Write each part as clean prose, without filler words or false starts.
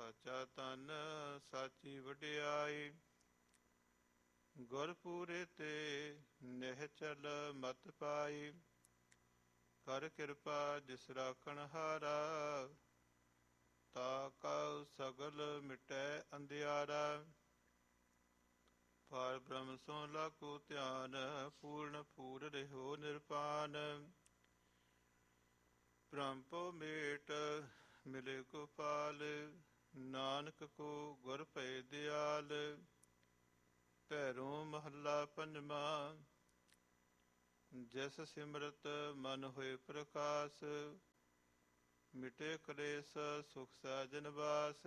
ਸਾਚਾ ਤਨ ਸਾਚੀ ਵਡਿਆਈ, ਗੁਰ ਪੂਰੇ ਤੇ ਨਿਹਚਲ ਮਤ ਪਾਈ। ਕਰ ਕਿਰਪਾ ਜਿਸ ਰਾਖਣ ਹਾਰਾ, ਤਾ ਕਉ ਸਗਲ ਮਿਟੈ ਅੰਧਿਆਰਾ। ਪਾਰ ਬ੍ਰਹਮ ਸੋ ਲਾਗੋ ਧਿਆਨ, ਪੂਰਨ ਪੂਰ ਰਹਿਓ ਨਿਰਪਾਨ। ਬ੍ਰਹਮ ਪਉ ਮੇਟ ਮਿਲੇ ਗੋਪਾਲ, ਨਾਨਕ ਕੋ ਗੁਰ ਭਏ ਦਿਆਲ। ਭੈਰੋ ਮਹੱਲਾ ਪੰਜਵਾ। ਜਿਸ ਸਿਮਰਤ ਮਨ ਹੋਏ ਪ੍ਰਕਾਸ਼, ਮਿਟੇ ਕਲੇਸ਼ ਸੁਖ ਸਹਿਜ ਵਾਸ।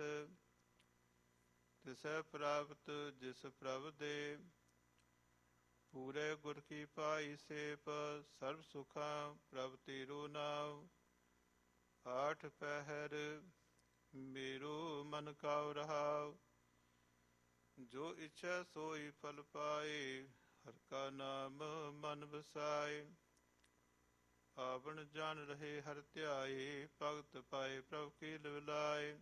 ਤਿਸੈ ਪ੍ਰਾਪਤ ਜਿਸ ਪ੍ਰਭ ਦੇ, ਪੂਰੇ ਗੁਰ ਕੀ ਪਾਈ ਸੇਪ। ਸਰਬ ਸੁਖਾਂ ਪ੍ਰਭ ਤੇਰੋ ਨਾਮ, ਆਠ ਪਹਿਰ ਮੇਰੋ ਮਨ ਕਾਉ ਰਹਾਉ। ਜੋ ਇੱਛਾ ਸੋਈ ਫਲ ਪਾਏ, ਹਰਿ ਕਾ ਨਾਮ ਮਨ ਵਸਾਏ। ਆਵਣ ਜਾਣ ਰਹੇ ਹਰਿ ਧਿਆਏ, ਭਗਤ ਪਾਏ ਪ੍ਰਭ ਕੀ ਲਿਵਲਾਏ।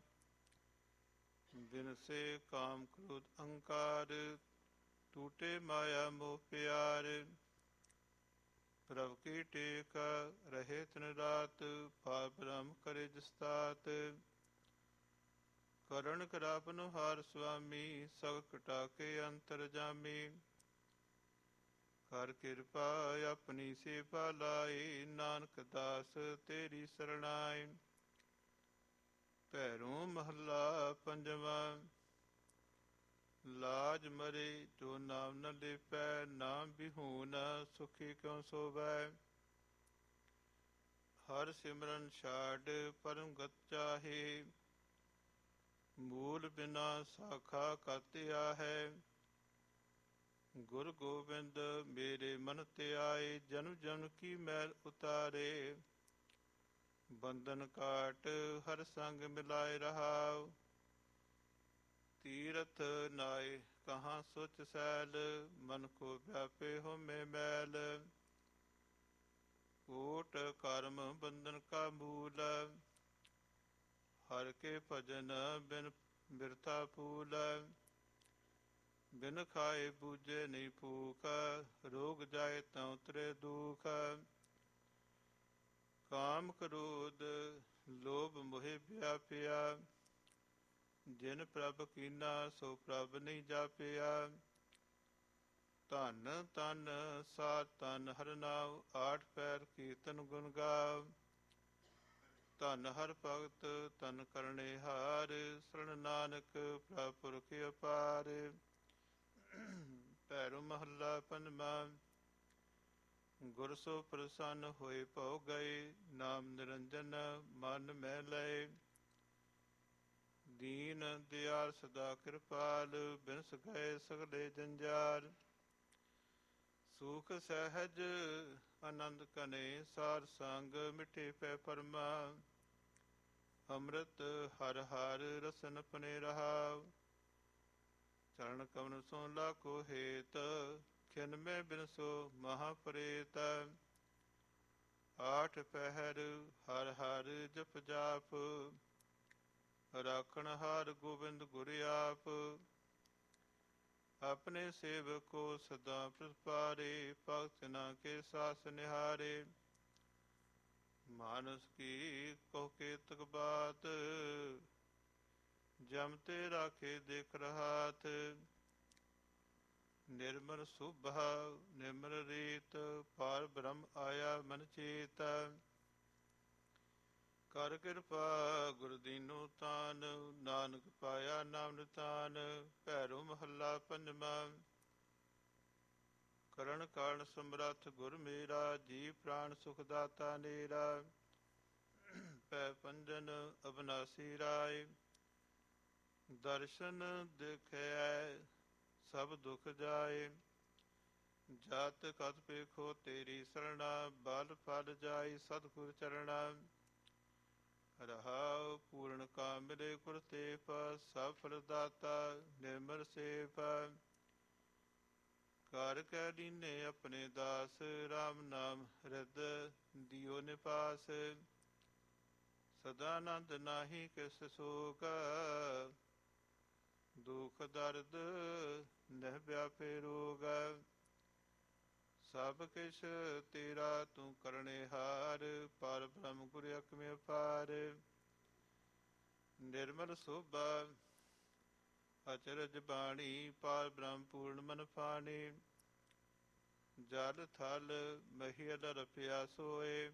ਬਿਨਸੇ ਕਾਮ ਕ੍ਰੋਧ ਅਹੰਕਾਰ, ਟੂਟੇ ਮਾਇਆ ਮੋਹ ਪਿਆਰ। ਪ੍ਰਭ ਕੀ ਟੇਕ ਰਹੇ ਤਿਨ ਰਾਤ, ਪਾਰ ਬ੍ਰਹਮ ਕਰੇ ਜਿਸਤਾਤ। ਕਰਨ ਕਰਾਪਨ ਹਾਰ ਸੁਆਮੀ, ਸਭ ਕਟਾ ਕੇ ਅੰਤਰ ਜਾਮੀ। ਕਰ ਕਿਰਪਾ ਆਪਣੀ ਸੇਵਾ ਲਾਈ, ਨਾਨਕ ਦਾਸ ਤੇਰੀ ਸਰਣਾਈ। ਭੈਰੋ ਮਹੱਲਾ ਪੰਜਵਾ। ਲਾਜ ਮਰੇ ਜੋ ਨਾਮ ਨ ਲੇਪੈ, ਨਾਮ ਬਿਹੂਨ ਸੁਖੀ ਕਿਉ ਸੋਵੈ। ਹਰ ਸਿਮਰਨ ਛਾਡ ਪਰਮ ਗਤ ਚਾਹੇ, ਮੂਲ ਬਿਨਾ ਸਾਖਾ ਕਤ ਆਹੈ। ਗੁਰ ਗੋਬਿੰਦ ਮੇਰੇ ਮਨ ਧਿਆਏ, ਜਨਮ ਜਨਮ ਕੀ ਮੈਲ ਉਤਾਰੇ। ਬੰਧਨ ਕਾਟ ਹਰ ਸੰਗ ਮਿਲਾਏ ਰਹਾਉ, ਤੀਰਥ ਨਾਏ ਕਹਾਂ ਸੁਚ ਸੈਲ। ਮਨ ਕੋ ਵਿਆਪੇ ਹੋਮੇ ਮੈਲ, ਓਟ ਕਰਮ ਬੰਧਨ ਕਾ ਮੂਲ। ਹਰਿ ਕੇ ਭਜਨ ਬਿਨ ਬਿਰਥਾ ਫੂਲ। ਬਿਨ ਖਾਏ ਬੂਝੇ ਨਹੀਂ ਭੂਖ, ਰੋਗ ਜਾਏ ਤਾਂ ਉਤਰੇ ਦੁਖ। ਕਾਮ ਕ੍ਰੋਧ ਲੋਭ ਮੋਹਿ ਵਿਆਪਿਆ, ਜਿਨ ਪ੍ਰਭ ਕੀਨਾ ਸੋ ਪ੍ਰਭ ਨਹੀਂ ਜਾਪਿਆ। ਧਨ ਤਨ ਸਾਧ ਤਨ ਹਰਿ ਨਾਉ, ਆਠ ਪੈਰ ਕੀਰਤਨ ਗੁਣ ਗਾਵ। ਧਨ ਹਰਿ ਭਗਤ ਤਨ ਕਰਨੇ ਹਾਰ, ਸਰਣ ਨਾਨਕ ਪ੍ਰਭ ਪੁਰਖ ਅਪਾਰ। ਭੈਰੋ ਮਹੱਲਾ ਪੰਜਵਾ। ਗੁਰ ਸੋ ਪ੍ਰਸੰਨ ਹੋਏ ਭਉ ਗਏ, ਨਾਮ ਨਿਰੰਜਨ ਮਨ ਮੈਂ ਲਏ। ਦੀਨ ਦਿਆਲ ਸਦਾ ਕਿਰਪਾਲ, ਬਿਨਸ ਗਏ ਸਗਲੇ ਜੰਜਾਲ। ਸੁਖ ਸਹਿਜ ਆਨੰਦ ਕਨੇ, ਸਾਰ ਸੰਗ ਮਿਠੇ ਪੈ ਪਰਮਾ। ਅੰਮ੍ਰਿਤ ਹਰਿ ਹਰਿ ਰਸਨ ਪਨੇ ਰਹਾਉ, ਚਰਨ ਕਮਲ ਸੋ ਲਾਗੋ ਹੇਤ। ਖਿਨ ਮੈਂ ਬਿਨਸੋ ਮਹਾ ਪ੍ਰੇਤ। ਆਠ ਪਹਿਰ ਹਰਿ ਹਰਿ ਜਪ ਜਾਪ, ਰਾਖਣ ਹਾਰ ਗੋਬਿੰਦ ਗੁਰ ਆਪ। ਆਪਣੇ ਸੇਵਕ ਕੋ ਸਦਾ ਪ੍ਰਤਪਾਰੇ, ਭਗਤ ਨਾ ਕੇ ਸਾਸ ਨਿਹਾਰੇ। ਮਾਨਸ ਕੀ ਕਹੁ ਕੇਤਕ ਬਾਤ, ਜਮ ਤੇ ਰਾਖੇ ਦੇਖ ਰਹਾਥ। ਨਿਰਮਲ ਸੁਭਾ ਨਿਰਮਲ ਰੀਤ, ਪਾਰ ਬ੍ਰਹਮ ਆਇਆ ਮਨ ਚੇਤ। ਕਰ ਕਿਰਪਾ ਗੁਰ ਦੀਨੋ ਤਾਨ, ਨਾਨਕ ਪਾਇਆ ਨਾਮ ਨਿਤਾਨ। ਭੈਰੋ ਮਹੱਲਾ ਪੰਜਵਾ। ਕਰਨ ਕਾਰਨ ਸਮਰੱਥ ਗੁਰ ਮੇਰਾ, ਜੀ ਪ੍ਰਾਣ ਸੁਖ ਦਾਤਾ ਨੇਰਾ। ਭੈ ਭੰਜਨ ਅਬਨਾਸੀ ਰਾਏ, ਦਰਸ਼ਨ ਦੇਖਿਐ ਸਭ ਦੁਖ ਜਾਏ। ਜਤ ਕਤ ਪੇਖੋ ਤੇਰੀ ਸਰਣਾ, ਬਲ ਫਲ ਜਾਈ ਸਤਿਗੁਰ ਚਰਣਾ। ਰਹਾਉ ਪੂਰਨ ਕਾਮ ਮਿਲੇ ਗੁਰ ਤੇਪ, ਸਭ ਫਲ ਦਾਤਾ ਨਿਰਮਲ ਸੇਪ। ਕਰ ਕੈ ਲੀਨੇ ਆਪਣੇ ਦਾਸ, ਰਾਮ ਨਾਮ ਹਿਰਦ ਦਿਓ ਨਿਵਾਸ। ਸਦਾਨੰਦ ਨਾਹੀ ਕਿਸ ਸੋਗ, ਦੁਖ ਦਰਦ ਨਹਿ ਵਿਆਪੇ ਰੋਗ। ਸਭ ਕਿਛ ਤੇਰਾ ਤੂੰ ਕਰਨੇ ਹਾਰ, ਪਰ ਬ੍ਰਹਮ ਗੁਰ ਅਕਮੇ ਅਪਾਰ। ਨਿਰਮਲ ਸੋਭਾ ਅਚਰਜ ਬਾਣੀ, ਪਾਰ ਬ੍ਰਹਮ ਪੂਰਨ ਮਨ ਪਾਣੀ। ਜਲ ਥਲ ਮਹੀਲ ਰਪਿਆ ਸੋਏ,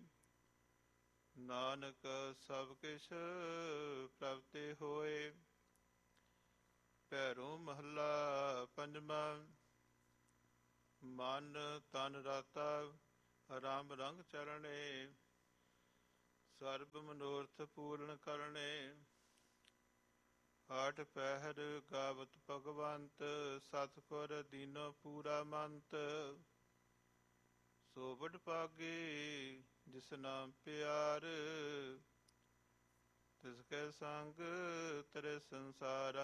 ਨਾਨਕ ਸਭ ਕਿਛ ਪ੍ਰਭ ਤੇ ਹੋਏ। ਭੈਰੋ ਮਹੱਲਾ ਪੰਜਵਾਂ। ਮਨ ਤਨ ਰਾਤਾ ਰਾਮ ਰੰਗ ਚਰਣੇ, ਸਰਬ ਮਨੋਰਥ ਪੂਰਨ ਕਰਨੇ। ਆਠ ਪਹਿਰ ਗਾਵਤ ਭਗਵੰਤ, ਸਤਿਗੁਰ ਦੀਨੋ ਪੂਰਾ ਮੰਤ। ਸੋ ਵਡ ਭਾਗੇ ਜਿਸ ਨਾਮ ਪਿਆਰ, ਤਿਸ ਕੈ ਸੰਗ ਤਰੇ ਸੰਸਾਰ।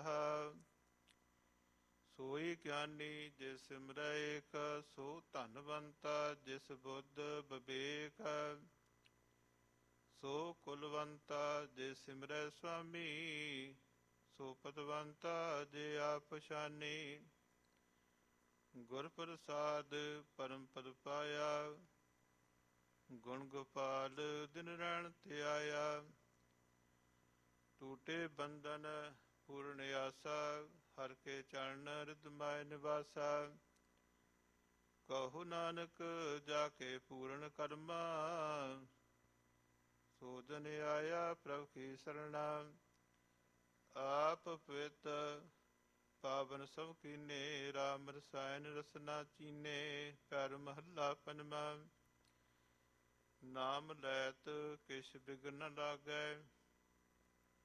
ਸੋਈ ਗਿਆਨੀ ਜਿਸ ਸਿਮਰੈ ਏਕ, ਸੋ ਧਨਵੰਤਾ ਜਿਸ ਬੁੱਧ ਵਿਵੇਕ। ਸੋ ਕੁਲਵੰਤਾ ਜੇ ਸਿਮਰੈ ਸੁਆਮੀ, ਸੋ ਪਤਵੰਤਾ ਜੇ ਆਪ ਪਛਾਨੀ। ਗੁਰ ਪ੍ਰਸਾਦ ਪਰਮ ਪਦ ਪਾਇਆ, ਗੁਣ ਗੋਪਾਲ ਦਿਨ ਰੈਣ ਧਿਆਇਆ। ਟੂਟੇ ਬੰਧਨ ਪੂਰਨ ਆਸਾ, ਹਰਿ ਕੇ ਚਰਨ ਰਿਦ ਮਾਇ ਨਿਵਾਸਾ। ਕਹੋ ਨਾਨਕ ਜਾ ਕੇ ਪੂਰਨ ਕਰਮਾ, ਸੋ ਜਨ ਆਇਆ ਪ੍ਰਭ ਕੀ ਸਰਣਾ। ਆਪ ਪਵਿੱਤ ਪਾਵਨ ਸਭ ਕੀਨੇ, ਰਾਮ ਰਸਾਇਣ ਰਸਨਾ ਚੀਨੇ। ਭੈਰੋ ਮਹੱਲਾ ਪੰਜਵਾਂ। ਨਾਮ ਲੈਤ ਕਿਛ ਬਿਘਨ ਨ ਲਾਗੈ,